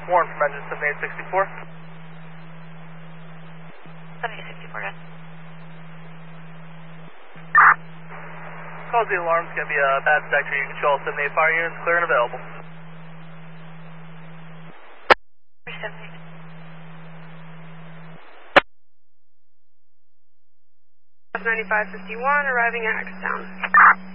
Warren from engine 7864. 7864, good. Cause the alarm's going to be a bad sector. You control 78 fire units, clear and available. 378. 9551, arriving at Axtown.